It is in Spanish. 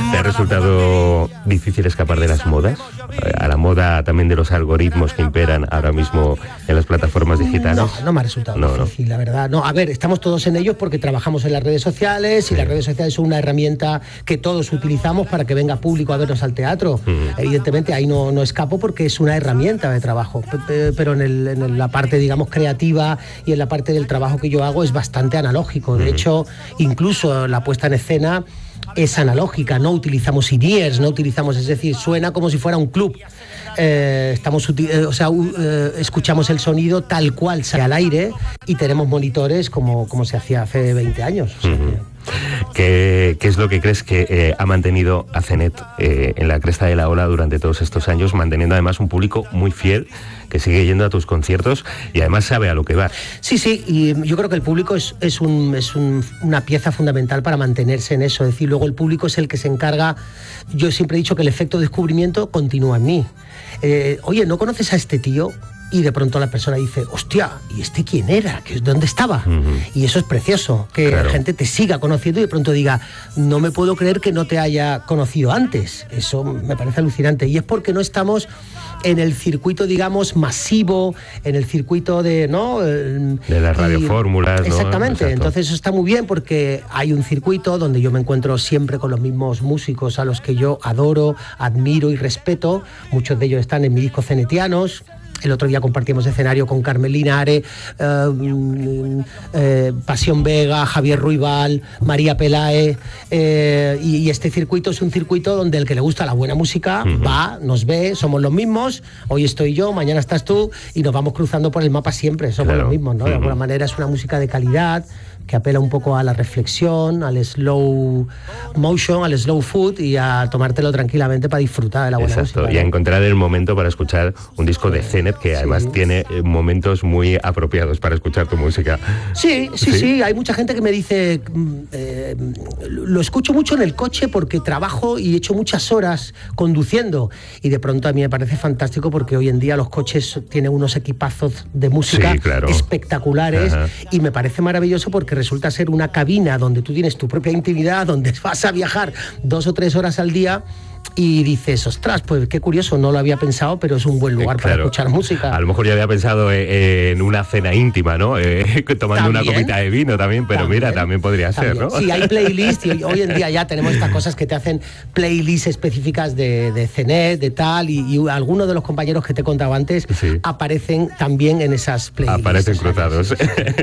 ¿Te ha resultado difícil escapar de las modas? A la moda también de los algoritmos que imperan ahora mismo en las plataformas digitales. No me ha resultado difícil, la verdad. No, a ver, estamos todos en ellos porque trabajamos en las redes sociales y las redes sociales son una herramienta que todos utilizamos para que venga público a vernos al teatro. Evidentemente ahí no escapo porque es una herramienta de trabajo, pero en la parte, digamos, creativa y en la parte del trabajo que yo hago es bastante analógico. De hecho, incluso la puesta en escena es analógica, no utilizamos in-ears, es decir, suena como si fuera un club. Escuchamos el sonido tal cual sale al aire y tenemos monitores como se hacía hace 20 años. O sea, ¿Qué es lo que crees que ha mantenido a Zenet en la cresta de la ola durante todos estos años, manteniendo además un público muy fiel que sigue yendo a tus conciertos y además sabe a lo que va? Sí, y yo creo que el público es una pieza fundamental para mantenerse en eso. Es decir, luego el público es el que se encarga. Yo siempre he dicho que el efecto descubrimiento continúa en mí. Oye, ¿no conoces a este tío? Y de pronto la persona dice, hostia, ¿y este quién era? ¿Dónde estaba? Y eso es precioso, que la gente te siga conociendo y de pronto diga, no me puedo creer que no te haya conocido antes. Eso me parece alucinante. Y es porque no estamos en el circuito, digamos, masivo, en el circuito de las radiofórmulas, ¿no? Exactamente. Exacto. Entonces eso está muy bien porque hay un circuito donde yo me encuentro siempre con los mismos músicos a los que yo adoro, admiro y respeto. Muchos de ellos están en mi disco Zenetianos. El otro día compartimos escenario con Carmen Linares, Pasión Vega, Javier Ruibal, María Peláez, y este circuito es un circuito donde el que le gusta la buena música va, nos ve, somos los mismos, hoy estoy yo, mañana estás tú, y nos vamos cruzando por el mapa siempre, somos los mismos, ¿no? De alguna manera es una música de calidad, que apela un poco a la reflexión, al slow motion, al slow food y a tomártelo tranquilamente para disfrutar de la buena música. Y a encontrar el momento para escuchar un disco de Zenet que además tiene momentos muy apropiados para escuchar tu música. Sí, hay mucha gente que me dice, lo escucho mucho en el coche porque trabajo y echo muchas horas conduciendo, y de pronto a mí me parece fantástico porque hoy en día los coches tienen unos equipazos de música espectaculares. Y me parece maravilloso porque resulta ser una cabina donde tú tienes tu propia intimidad, donde vas a viajar 2 o 3 horas al día y dices, ostras, pues qué curioso, no lo había pensado, pero es un buen lugar para escuchar música. A lo mejor ya había pensado en una cena íntima, ¿no? Tomando una copita de vino también, pero mira, también podría ser, ¿no? Sí, hay playlists y hoy en día ya tenemos estas cosas que te hacen playlists específicas de Zenet, de tal, y algunos de los compañeros que te he contado antes aparecen también en esas playlists. Aparecen cruzados.